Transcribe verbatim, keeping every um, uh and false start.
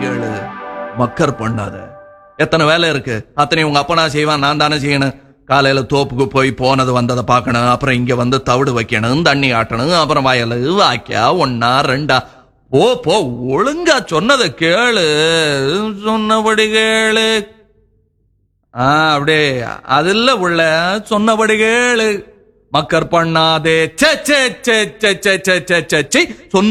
கேளு, மக்கர் பண்ணாத. எத்தனை வேலை இருக்கு, அத்தனை உங்க அப்பனா செய்வான், நான் தானே செய்யணும். காலையில தோப்புக்கு போய் போனது வந்ததை பார்க்கணும், அப்புறம் இங்க வந்து தவிடு வைக்கணும், தண்ணி ஆட்டணும், அப்புறம் வயலு வாக்கியா ஒன்னா ரெண்டா. போ போ, ஒழுங்கா சொன்னதை கேளு, சொன்னபடி கேளு. ஆ அப்படியே அதில் உள்ள சொன்னபடி கேளு, மக்கர் பண்ணாதே. சே சே சே சே சே சே சே சொன்ன